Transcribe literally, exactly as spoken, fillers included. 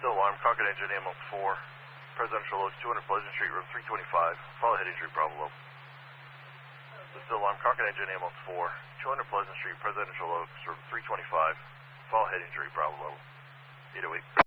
Still alarm, Concord engine, ambulance four, Presidential Oaks, two hundred Pleasant Street, room three twenty-five, follow head injury, Bravo low. Still alarm, Concord engine, ambulance four, two hundred Pleasant Street, Presidential Oaks, room three twenty-five, follow head injury, Bravo low. eight oh eight.